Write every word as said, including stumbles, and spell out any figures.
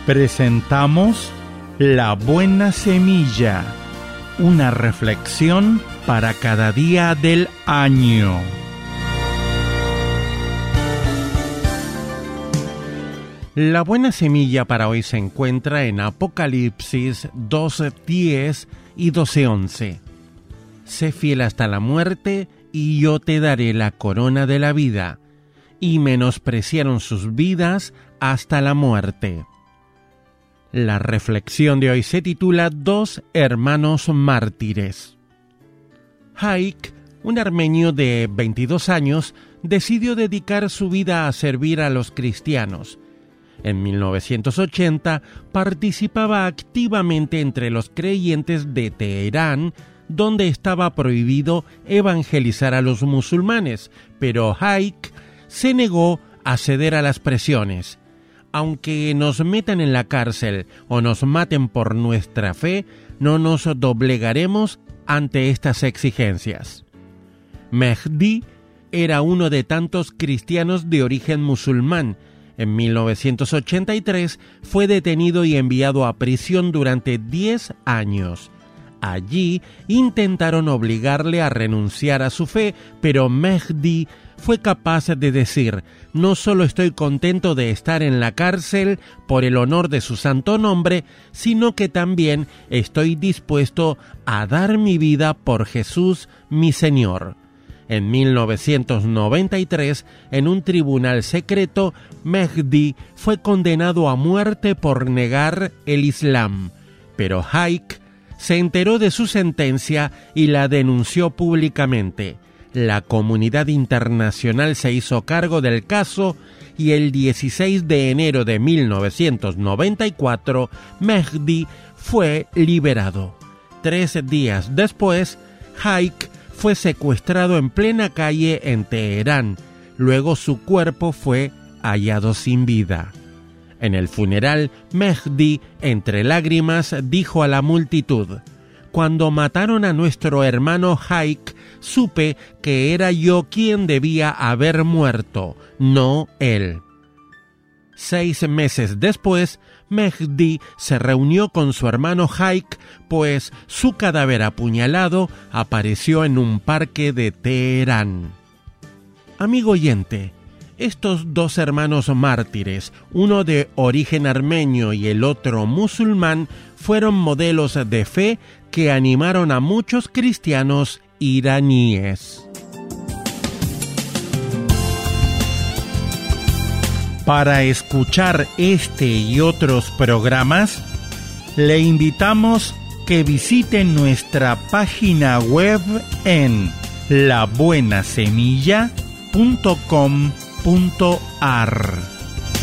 Presentamos La Buena Semilla, una reflexión para cada día del año. La buena semilla para hoy se encuentra en Apocalipsis dos diez y doce once. Sé fiel hasta la muerte, y yo te daré la corona de la vida. Y menospreciaron sus vidas hasta la muerte. La reflexión de hoy se titula Dos hermanos mártires. Haik, un armenio de veintidós años, decidió dedicar su vida a servir a los cristianos. En mil novecientos ochenta participaba activamente entre los creyentes de Teherán, donde estaba prohibido evangelizar a los musulmanes, pero Haik se negó a ceder a las presiones. Aunque nos metan en la cárcel o nos maten por nuestra fe, no nos doblegaremos ante estas exigencias. Mehdi era uno de tantos cristianos de origen musulmán. En mil novecientos ochenta y tres fue detenido y enviado a prisión durante diez años. Allí intentaron obligarle a renunciar a su fe, pero Mehdi fue capaz de decir: no solo estoy contento de estar en la cárcel por el honor de su santo nombre, sino que también estoy dispuesto a dar mi vida por Jesús, mi Señor. En mil novecientos noventa y tres, en un tribunal secreto, Mehdi fue condenado a muerte por negar el Islam, pero Haik se enteró de su sentencia y la denunció públicamente. La comunidad internacional se hizo cargo del caso y el dieciséis de enero de mil novecientos noventa y cuatro, Mehdi fue liberado. Tres días después, Haik fue secuestrado en plena calle en Teherán. Luego su cuerpo fue hallado sin vida. En el funeral, Mehdi, entre lágrimas, dijo a la multitud: «Cuando mataron a nuestro hermano Haik, supe que era yo quien debía haber muerto, no él». Seis meses después, Mehdi se reunió con su hermano Haik, pues su cadáver apuñalado apareció en un parque de Teherán. Amigo oyente, estos dos hermanos mártires, uno de origen armenio y el otro musulmán, fueron modelos de fe que animaron a muchos cristianos iraníes. Para escuchar este y otros programas, le invitamos que visite nuestra página web en la buena semilla punto com punto ar.